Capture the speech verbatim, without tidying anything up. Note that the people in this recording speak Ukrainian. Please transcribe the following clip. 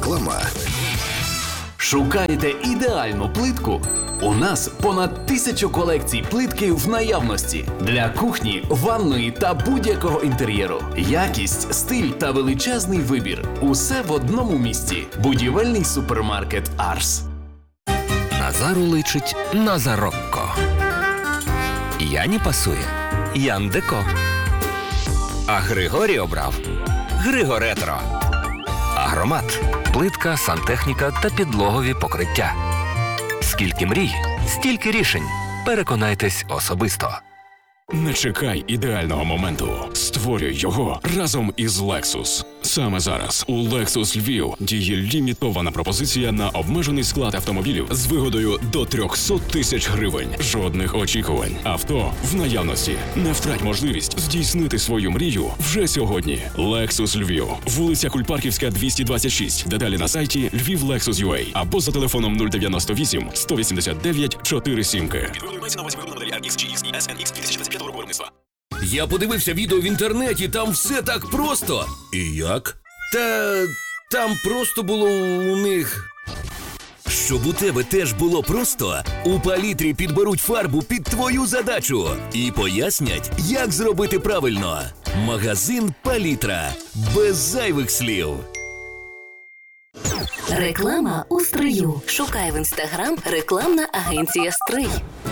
Реклама. Шукаєте ідеальну плитку? У нас понад тисячу колекцій плитки в наявності для кухні, ванної та будь-якого інтер'єру. Якість, стиль та величезний вибір. Усе в одному місці. Будівельний супермаркет «Арс». Назару личить Назарокко. Яні пасує Яндеко. А Григорій обрав Григоретро. Агромат. Плитка, сантехніка та підлогові покриття. Скільки мрій, стільки рішень. Переконайтесь особисто. Не чекай ідеального моменту. Створюй його разом із Lexus. Саме зараз у Lexus Львів діє лімітована пропозиція на обмежений склад автомобілів з вигодою до триста тисяч гривень. Жодних очікувань. Авто в наявності. Не втрать можливість здійснити свою мрію вже сьогодні. Lexus Львів. Вулиця Кульпарківська, двісті двадцять шість. Деталі на сайті львів лексус крапка ю а або за телефоном нуль дев'яносто вісім сто вісімдесят дев'ять чотири сім. Я подивився відео в інтернеті, там все так просто. І як? Та там просто було у них... Щоб у тебе теж було просто, у Палітрі підберуть фарбу під твою задачу і пояснять, як зробити правильно. Магазин Палітра. Без зайвих слів. Реклама у стрию. Шукай в інстаграм рекламна агенція «Стрий».